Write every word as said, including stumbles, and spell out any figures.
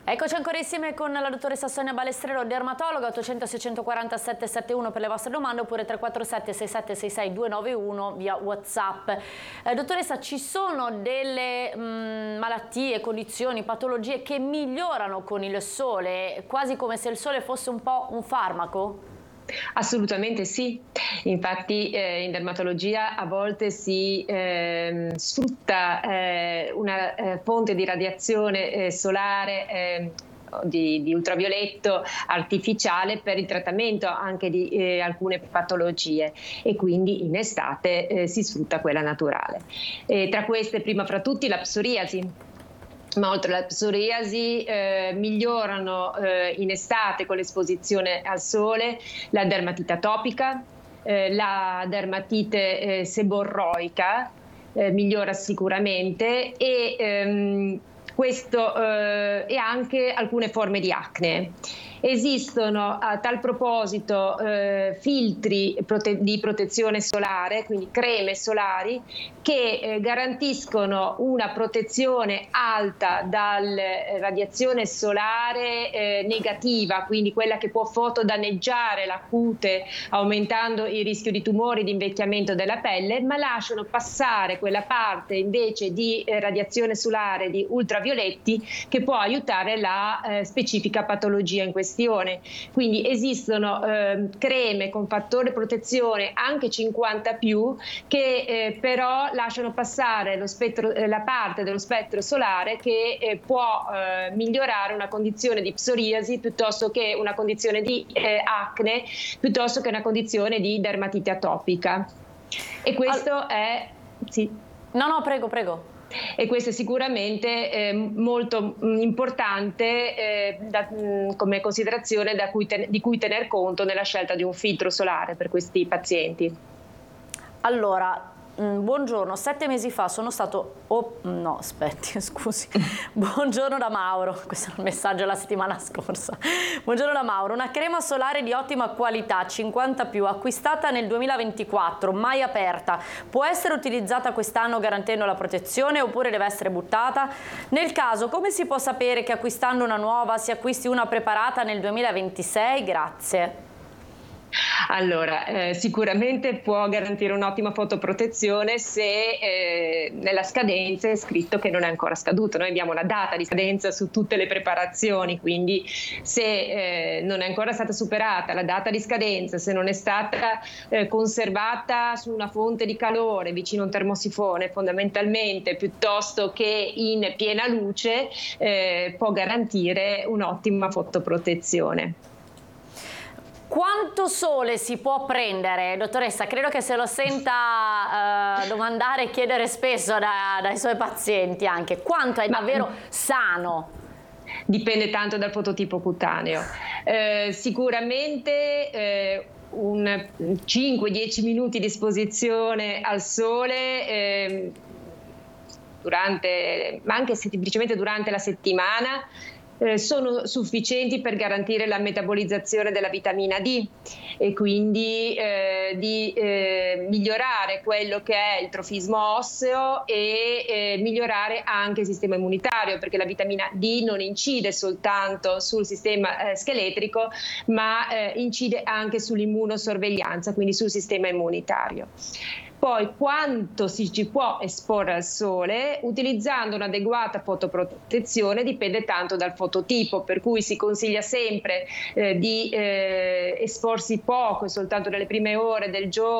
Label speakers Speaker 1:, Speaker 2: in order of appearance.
Speaker 1: Eccoci ancora insieme con la dottoressa Sonia Balestrero, dermatologa. Ottocento seicentoquaranta settecentosettantuno per le vostre domande, oppure tre quattro sette sei sette sei sei due nove uno via WhatsApp. Eh, dottoressa, ci sono delle mh, malattie, condizioni, patologie che migliorano con il sole, quasi come se il sole fosse un po' un farmaco?
Speaker 2: Assolutamente sì, infatti eh, in dermatologia a volte si eh, sfrutta eh, una eh, fonte di radiazione eh, solare eh, Di, di ultravioletto artificiale per il trattamento anche di eh, alcune patologie, e quindi in estate eh, si sfrutta quella naturale. E tra queste, prima fra tutti, la psoriasi. Ma oltre alla psoriasi eh, migliorano eh, in estate con l'esposizione al sole la dermatite atopica, eh, la dermatite eh, seborroica eh, migliora sicuramente, e ehm, questo eh, e anche alcune forme di acne. Esistono a tal proposito eh, filtri prote- di protezione solare, quindi creme solari, che eh, garantiscono una protezione alta dalla eh, radiazione solare eh, negativa, quindi quella che può fotodanneggiare la cute aumentando il rischio di tumori, di invecchiamento della pelle, ma lasciano passare quella parte invece di eh, radiazione solare di ultravioletti che può aiutare la eh, specifica patologia in questione. Quindi esistono eh, creme con fattore protezione anche cinquanta più, che eh, però lasciano passare lo spettro, eh, la parte dello spettro solare che eh, può eh, migliorare una condizione di psoriasi piuttosto che una condizione di eh, acne, piuttosto che una condizione di dermatite atopica. E questo All... è... Sì.
Speaker 1: No, no, prego, prego.
Speaker 2: E questo è sicuramente eh, molto mh, importante eh, da, mh, come considerazione da cui ten- di cui tener conto nella scelta di un filtro solare per questi pazienti.
Speaker 1: Allora, mh, buongiorno, sette mesi fa sono stato... Oh, no, aspetti, scusi. Buongiorno da Mauro, questo è un messaggio la settimana scorsa. Buongiorno da Mauro, una crema solare di ottima qualità, cinquanta più, acquistata nel duemilaventiquattro, mai aperta. Può essere utilizzata quest'anno garantendo la protezione, oppure deve essere buttata? Nel caso, come si può sapere che acquistando una nuova si acquisti una preparata nel duemilaventisei? Grazie.
Speaker 2: Allora, eh, sicuramente può garantire un'ottima fotoprotezione se eh, nella scadenza è scritto che non è ancora scaduto. Noi abbiamo la data di scadenza su tutte le preparazioni, quindi se eh, non è ancora stata superata la data di scadenza, se non è stata eh, conservata su una fonte di calore vicino a un termosifone fondamentalmente, piuttosto che in piena luce, eh, può garantire un'ottima fotoprotezione.
Speaker 1: Quanto sole si può prendere, dottoressa? Credo che se lo senta eh, domandare e chiedere spesso da, dai suoi pazienti anche. Quanto è davvero sano?
Speaker 2: Dipende tanto dal fototipo cutaneo. Eh, sicuramente eh, un cinque dieci minuti di esposizione al sole eh, durante, ma anche semplicemente durante la settimana, Eh, sono sufficienti per garantire la metabolizzazione della vitamina D e quindi eh, di eh, migliorare quello che è il trofismo osseo e eh, migliorare anche il sistema immunitario, perché la vitamina D non incide soltanto sul sistema eh, scheletrico, ma eh, incide anche sull'immunosorveglianza, quindi sul sistema immunitario. Poi quanto si ci può esporre al sole utilizzando un'adeguata fotoprotezione dipende tanto dal fototipo, per cui si consiglia sempre eh, di eh, esporsi poco e soltanto nelle prime ore del giorno,